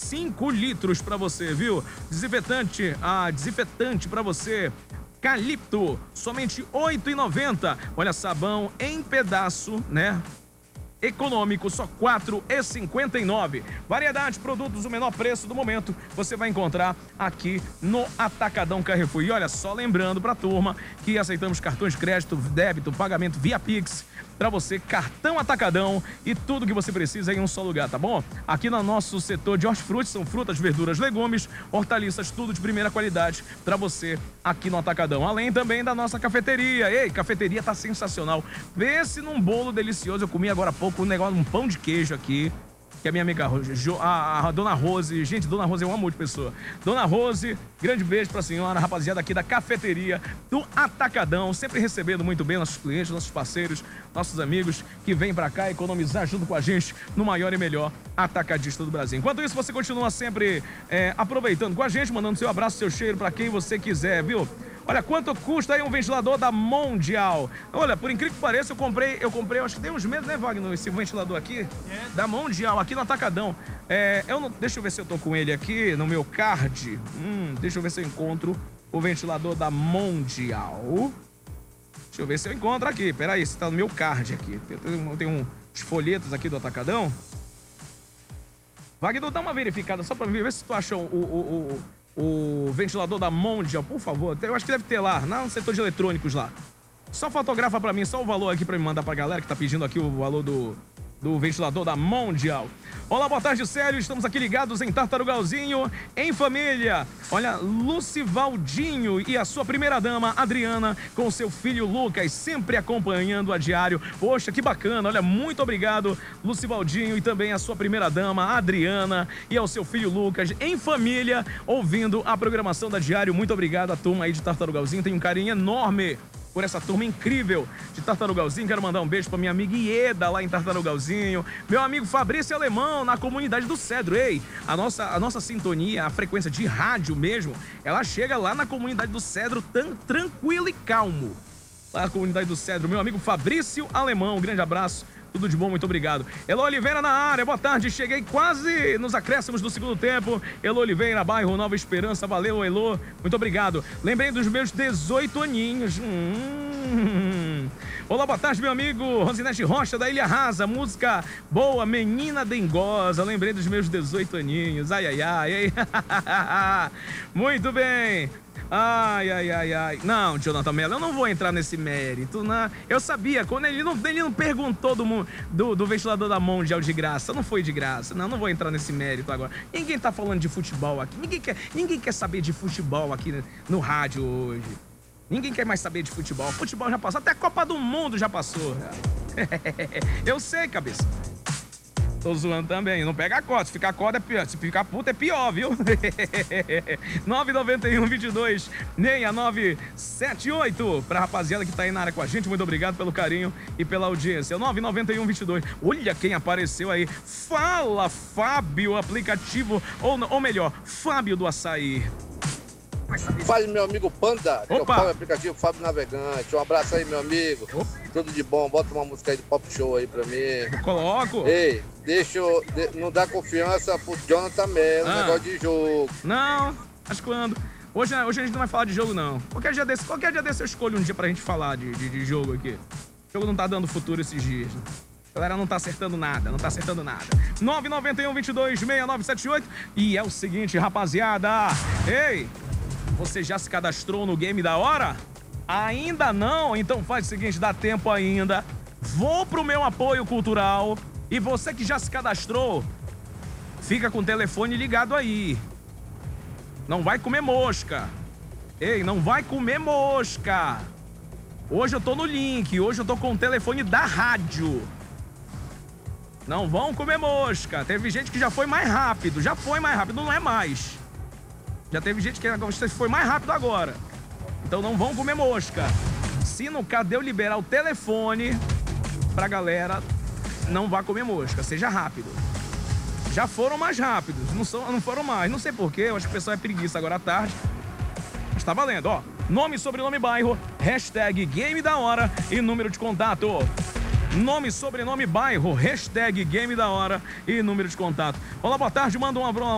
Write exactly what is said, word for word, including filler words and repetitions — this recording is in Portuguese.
cinco litros para você, viu? Desinfetante, ah, desinfetante para você. Calipto, somente oito reais e noventa centavos. Olha, sabão em pedaço, né? Econômico, só quatro reais e cinquenta e nove centavos. Variedade de produtos, o menor preço do momento, você vai encontrar aqui no Atacadão Carrefour. E olha, só lembrando pra turma que aceitamos cartões de crédito, débito, pagamento via Pix. Pra você, cartão Atacadão e tudo que você precisa em um só lugar, tá bom? Aqui no nosso setor de hortifruti, são frutas, verduras, legumes, hortaliças, tudo de primeira qualidade pra você aqui no Atacadão. Além também da nossa cafeteria. Ei, cafeteria tá sensacional. Pense num bolo delicioso. Eu comi agora há pouco um negócio, um pão de queijo aqui, que a minha amiga a, a Dona Rose, gente, Dona Rose é um amor de pessoa. Dona Rose, grande beijo pra senhora, rapaziada aqui da cafeteria do Atacadão, sempre recebendo muito bem nossos clientes, nossos parceiros, nossos amigos que vêm pra cá economizar junto com a gente no maior e melhor atacadista do Brasil. Enquanto isso, você continua sempre é, aproveitando com a gente, mandando seu abraço, seu cheiro pra quem você quiser, viu? Olha, quanto custa aí um ventilador da Mondial? Olha, por incrível que pareça, eu comprei, eu comprei, acho que tem uns meses, né, Wagner, esse ventilador aqui, é. da Mondial, aqui no Atacadão. É, eu não, deixa eu ver se eu tô com ele aqui no meu card. Hum, deixa eu ver se eu encontro o ventilador da Mondial. Deixa eu ver se eu encontro aqui. Peraí, se tá no meu card aqui. Tem, tem, tem uns folhetos aqui do Atacadão. Wagner, dá uma verificada só pra ver, ver se tu achou o... o, o O ventilador da Mondial, por favor. Eu acho que deve ter lá, no setor de eletrônicos lá. Só fotografa pra mim, só o valor aqui pra me mandar pra galera que tá pedindo aqui o valor do, do ventilador da Mondial. Olá, boa tarde, sério. Estamos aqui ligados em Tartarugalzinho, em família. Olha, Lucivaldinho e a sua primeira-dama, Adriana, com seu filho Lucas, sempre acompanhando a diário. Poxa, que bacana. Olha, muito obrigado, Lucivaldinho, e também a sua primeira-dama, Adriana, e ao seu filho Lucas, em família, ouvindo a programação da diário. Muito obrigado à turma aí de Tartarugalzinho. Tem um carinho enorme por essa turma incrível de Tartarugalzinho. Quero mandar um beijo pra minha amiga Ieda, lá em Tartarugalzinho. Meu amigo Fabrício Alemão, na comunidade do Cedro. Ei, a nossa, a nossa sintonia, a frequência de rádio mesmo, ela chega lá na comunidade do Cedro tão tranquilo e calmo. Lá na comunidade do Cedro. Meu amigo Fabrício Alemão, um grande abraço. Tudo de bom, muito obrigado. Elo Oliveira na área, boa tarde. Cheguei quase nos acréscimos do segundo tempo. Elo Oliveira, bairro Nova Esperança. Valeu, Elo. Muito obrigado. Lembrei dos meus dezoito aninhos. Hum. Olá, boa tarde, meu amigo Rosinete Rocha, da Ilha Rasa. Música boa, Menina Dengosa. Lembrei dos meus dezoito aninhos. Ai, ai, ai. ai. Muito bem. Ai, ai, ai, ai. Não, Jonathan Mello, eu não vou entrar nesse mérito, né? Eu sabia, quando ele não, ele não perguntou do, do, do ventilador da Mondial de graça, não foi de graça. Não, não vou entrar nesse mérito agora. Ninguém tá falando de futebol aqui. Ninguém quer, ninguém quer saber de futebol aqui no rádio hoje. Ninguém quer mais saber de futebol. Futebol já passou, até a Copa do Mundo já passou. Eu sei, cabeça. Tô zoando também, não pega a cota, se ficar cota é pior, se ficar puta é pior, viu? nove nove um, dois dois, seis nove sete oito, pra rapaziada que tá aí na área com a gente, muito obrigado pelo carinho e pela audiência. nove nove um, dois dois, olha quem apareceu aí. Fala, Fábio, aplicativo, ou, ou melhor, Fábio do Açaí. Fale, meu amigo Panda, que é o Opa. Fábio aplicativo Fábio Navegante. Um abraço aí, meu amigo. Opa. Tudo de bom. Bota uma música aí de pop show aí pra mim. Coloco. Ei, deixa eu... de- não dá confiança pro Jonathan Mello, Ah. negócio de jogo. Não, mas quando? Hoje, hoje a gente não vai falar de jogo, não. Qualquer dia desse, qualquer dia desse eu escolho um dia pra gente falar de, de, de jogo aqui. O jogo não tá dando futuro esses dias. Né? A galera não tá acertando nada, não tá acertando nada. nove nove um, dois dois, seis nove sete oito. E é o seguinte, rapaziada. Ei, você já se cadastrou no Game da Hora? Ainda não? Então faz o seguinte, dá tempo ainda. Vou pro meu apoio cultural. E você que já se cadastrou, fica com o telefone ligado aí. Não vai comer mosca. Ei, não vai comer mosca. Hoje eu tô no link, hoje eu tô com o telefone da rádio. Não vão comer mosca. Teve gente que já foi mais rápido, já foi mais rápido, não é mais. Já teve gente que foi mais rápido agora. Então não vão comer mosca. Se no caso de eu liberar o telefone pra galera, não vá comer mosca, seja rápido. Já foram mais rápidos, não, são, não foram mais. Não sei porquê, eu acho que o pessoal é preguiça agora à tarde. Mas tá valendo, ó. Nome, sobrenome, bairro, hashtag Game da Hora e número de contato. Nome, sobrenome, bairro, hashtag Game da Hora e número de contato. Olá, boa tarde, manda um abraço.